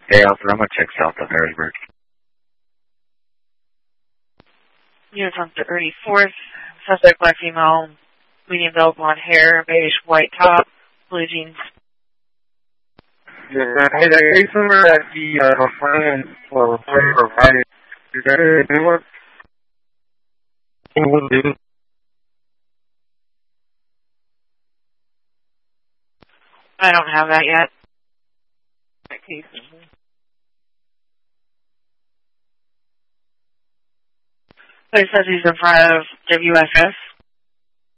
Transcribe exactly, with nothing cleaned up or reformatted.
Hey, Alfred, I'm going to check south of Harrisburg. Units on thirty-fourth. Suspect black female, medium belt, blonde hair, beige white top, blue jeans. Yeah, hey, the case number that the uh, client or provided, is that a new one? It will do. I don't have that yet. So he says he's in front of W S S.